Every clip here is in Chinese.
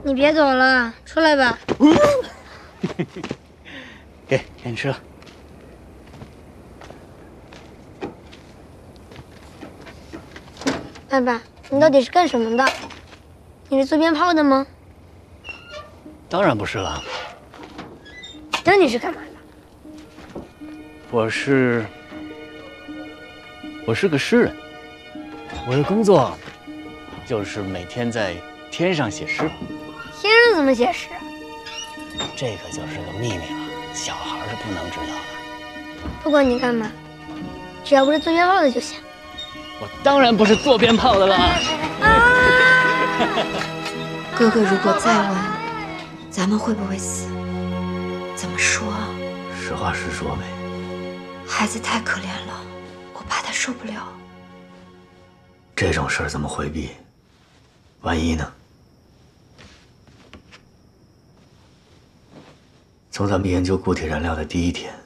你别走了，出来吧。 给你吃了。 爸爸，你到底是干什么的？你是做鞭炮的吗？ 当然不是了。 那你是干嘛的？ 我是个诗人，我的工作就是每天在天上写诗。 天上怎么写诗？ 这个就是个秘密了，小孩是不能知道的。 不管你干嘛，只要不是做鞭炮的就行。 我当然不是做鞭炮的了。 哥哥如果再晚，咱们会不会死？怎么说？ 实话实说呗。 孩子太可怜了，我怕他受不了。 这种事儿怎么回避？万一呢？从咱们研究固体燃料的第一天，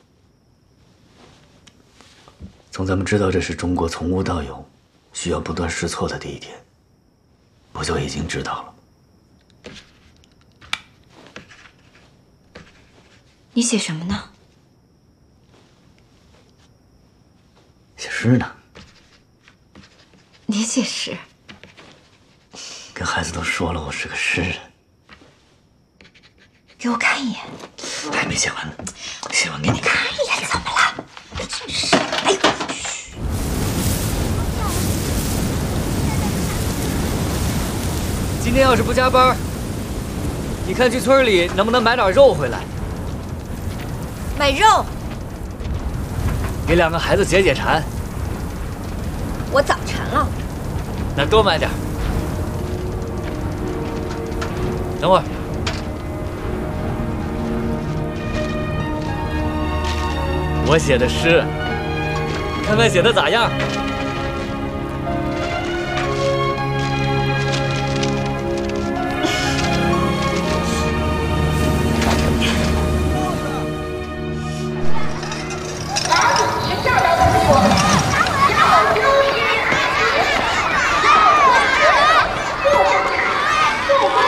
从咱们知道这是中国从无到有，需要不断试错的第一天，不就已经知道了？ 你写什么呢？ 写诗呢。 你写诗？ 跟孩子都说了，我是个诗人。 给我看一眼。 还没写完呢，写完给你看。 看一眼怎么了？真是，哎呦！ 今天要是不加班，你看去村里能不能买点肉回来？ 买肉。 给2个孩子解解馋。 我早馋了。 那多买点。等会儿。我写的诗，看看写的咋样？